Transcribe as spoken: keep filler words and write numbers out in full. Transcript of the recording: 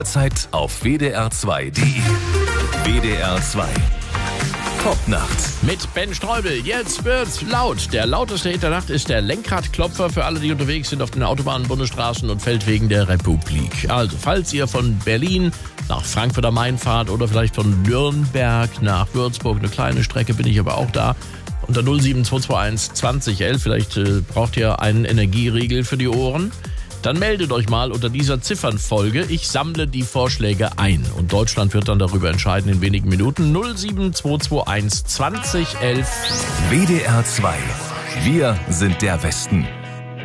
Zeit auf w d r zwei punkt d e. W D R zwei. Popnacht. Mit Ben Streubel. Jetzt wird's laut. Der lauteste Hit der Nacht ist der Lenkradklopfer für alle, die unterwegs sind auf den Autobahnen, Bundesstraßen und Feldwegen der Republik. Also, falls ihr von Berlin nach Frankfurt am Main fahrt oder vielleicht von Nürnberg nach Würzburg, eine kleine Strecke, bin ich aber auch da, unter null sieben zwei zwei eins zwanzig elf, vielleicht äh, braucht ihr einen Energieriegel für die Ohren. Dann meldet euch mal unter dieser Ziffernfolge. Ich sammle die Vorschläge ein und Deutschland wird dann darüber entscheiden in wenigen Minuten. null sieben zwei zwei eins zwanzig elf. W D R zwei. Wir sind der Westen.